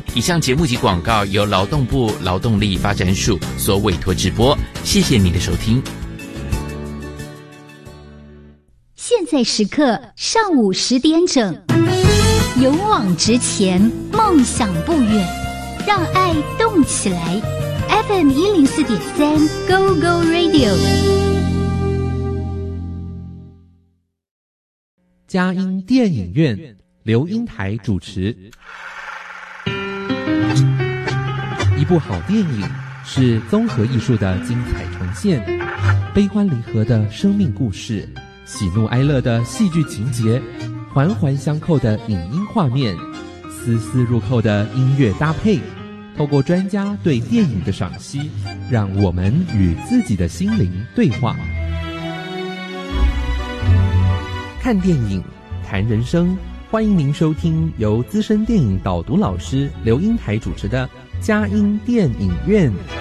以上节目及广告由劳动部劳动力发展署所委托直播，谢谢你的收听。 现在时刻上午10点整，勇往直前，梦想不远，让爱动起来。FM 104.3 Go Go Radio。 佳音电影院，刘英台主持。一部好电影是综合艺术的精彩呈现，悲欢离合的生命故事，喜怒哀乐的戏剧情节，环环相扣的影音画面，丝丝入扣的音乐搭配，透过专家对电影的赏析，让我们与自己的心灵对话。看电影，谈人生，欢迎您收听由资深电影导读老师刘英台主持的佳音电影院。